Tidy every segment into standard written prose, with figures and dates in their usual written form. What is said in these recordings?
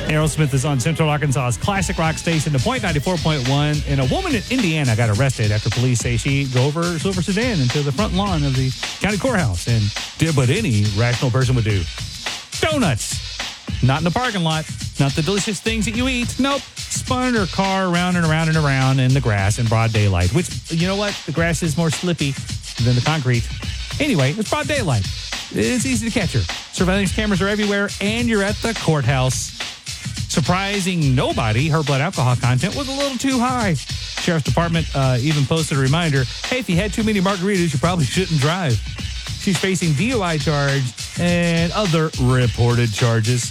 Aerosmith is on Central Arkansas's classic rock station, The Point 94.1. And a woman in Indiana got arrested after police say she drove her silver sedan into the front lawn of the county courthouse and did what any rational person would do. Donuts. Not in the parking lot. Not the delicious things that you eat. Nope. Spun her car around and around and around in the grass in broad daylight, which, you know what? The grass is more slippy than the concrete. Anyway, it's broad daylight. It's easy to catch her. Surveillance cameras are everywhere, and you're at the courthouse. Surprising nobody, her blood alcohol content was a little too high. Sheriff's Department even posted a reminder, hey, if you had too many margaritas, you probably shouldn't drive. She's facing DUI charge and other reported charges.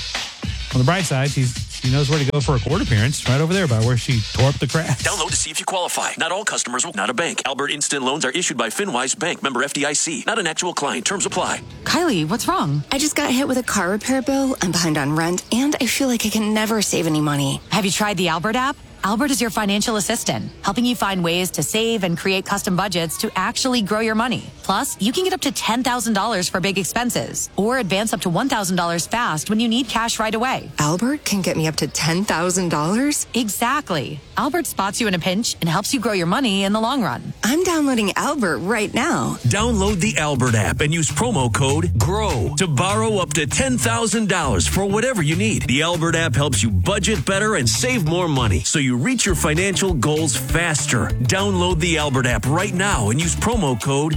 On the bright side, she knows where to go for a court appearance, right over there by where she tore up the grass. Download to see if you qualify. Not all customers will. Not a bank. Albert Instant Loans are issued by FinWise Bank, member FDIC. Not an actual client. Terms apply. Kylie, what's wrong? I just got hit with a car repair bill. I'm behind on rent, and I feel like I can never save any money. Have you tried the Albert app? Albert is your financial assistant, helping you find ways to save and create custom budgets to actually grow your money. Plus, you can get up to $10,000 for big expenses or advance up to $1,000 fast when you need cash right away. Albert can get me up to $10,000? Exactly. Albert spots you in a pinch and helps you grow your money in the long run. I'm downloading Albert right now. Download the Albert app and use promo code GROW to borrow up to $10,000 for whatever you need. The Albert app helps you budget better and save more money so you reach your financial goals faster. Download the Albert app right now and use promo code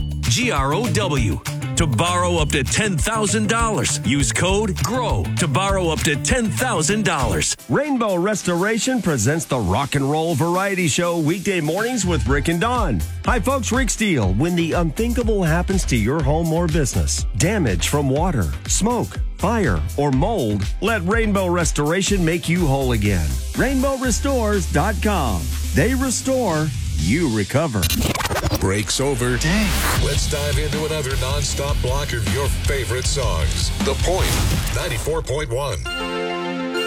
GROW to borrow up to $10,000. Use code GROW to borrow up to $10,000. Rainbow Restoration presents the Rock and Roll Variety Show weekday mornings with Rick and Dawn. Hi, folks. Rick Steele. When the unthinkable happens to your home or business, damage from water, smoke, fire, or mold, let Rainbow Restoration make you whole again. RainbowRestores.com. They restore, you recover. Break's over. Dang. Let's dive into another nonstop block of your favorite songs. The Point 94.1.